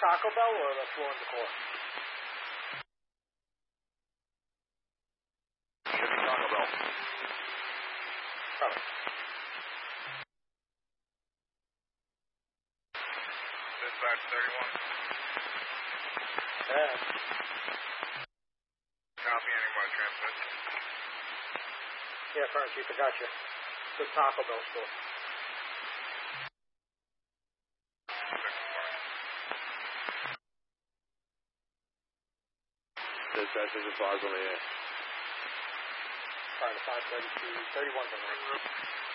Taco Bell or the Floor and Decor? Should be Taco Bell. Probably. Dispatch 31. Yeah. Copy, ending my transmit. Yeah, Fire Chief, I got you. The Taco Bell store. Dispatch is advised on the air. Trying to find 31 from